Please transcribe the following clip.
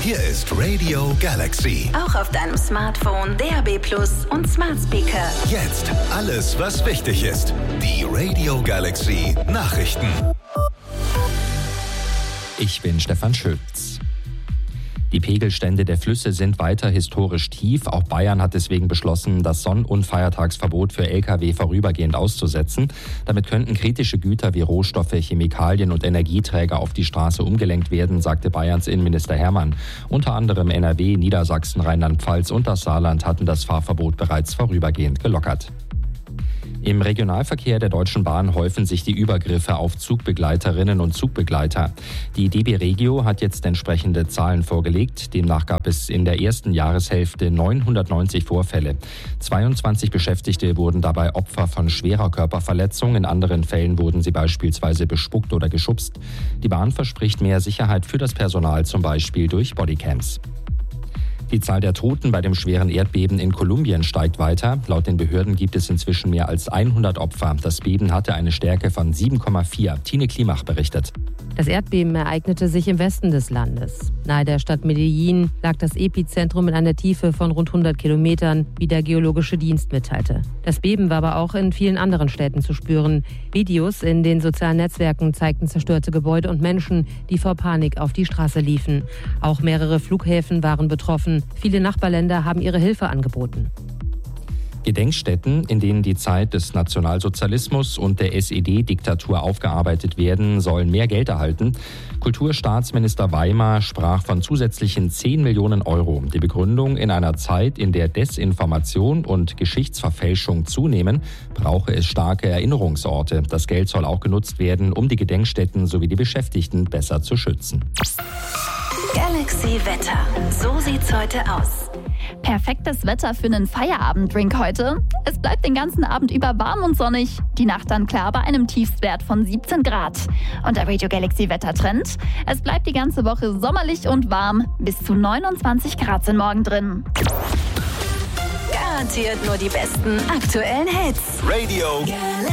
Hier ist Radio Galaxy. Auch auf deinem Smartphone, DAB+ und Smart Speaker. Jetzt alles, was wichtig ist. Die Radio Galaxy Nachrichten. Ich bin Stefan Schütz. Die Pegelstände der Flüsse sind weiter historisch tief. Auch Bayern hat deswegen beschlossen, das Sonn- und Feiertagsverbot für Lkw vorübergehend auszusetzen. Damit könnten kritische Güter wie Rohstoffe, Chemikalien und Energieträger auf die Straße umgelenkt werden, sagte Bayerns Innenminister Hermann. Unter anderem NRW, Niedersachsen, Rheinland-Pfalz und das Saarland hatten das Fahrverbot bereits vorübergehend gelockert. Im Regionalverkehr der Deutschen Bahn häufen sich die Übergriffe auf Zugbegleiterinnen und Zugbegleiter. Die DB Regio hat jetzt entsprechende Zahlen vorgelegt. Demnach gab es in der ersten Jahreshälfte 990 Vorfälle. 22 Beschäftigte wurden dabei Opfer von schwerer Körperverletzung. In anderen Fällen wurden sie beispielsweise bespuckt oder geschubst. Die Bahn verspricht mehr Sicherheit für das Personal, zum Beispiel durch Bodycams. Die Zahl der Toten bei dem schweren Erdbeben in Kolumbien steigt weiter. Laut den Behörden gibt es inzwischen mehr als 100 Opfer. Das Beben hatte eine Stärke von 7,4. Tine Klimach berichtet. Das Erdbeben ereignete sich im Westen des Landes. Nahe der Stadt Medellin lag das Epizentrum in einer Tiefe von rund 100 Kilometern, wie der Geologische Dienst mitteilte. Das Beben war aber auch in vielen anderen Städten zu spüren. Videos in den sozialen Netzwerken zeigten zerstörte Gebäude und Menschen, die vor Panik auf die Straße liefen. Auch mehrere Flughäfen waren betroffen. Viele Nachbarländer haben ihre Hilfe angeboten. Gedenkstätten, in denen die Zeit des Nationalsozialismus und der SED-Diktatur aufgearbeitet werden, sollen mehr Geld erhalten. Kulturstaatsminister Weimar sprach von zusätzlichen 10 Millionen Euro. Die Begründung: in einer Zeit, in der Desinformation und Geschichtsverfälschung zunehmen, brauche es starke Erinnerungsorte. Das Geld soll auch genutzt werden, um die Gedenkstätten sowie die Beschäftigten besser zu schützen. Galaxy Wetter. So sieht's heute aus. Perfektes Wetter für einen Feierabenddrink heute. Es bleibt den ganzen Abend über warm und sonnig. Die Nacht dann klar bei einem Tiefstwert von 17 Grad. Und der Radio Galaxy Wettertrend: es bleibt die ganze Woche sommerlich und warm. Bis zu 29 Grad sind morgen drin. Garantiert nur die besten aktuellen Hits. Radio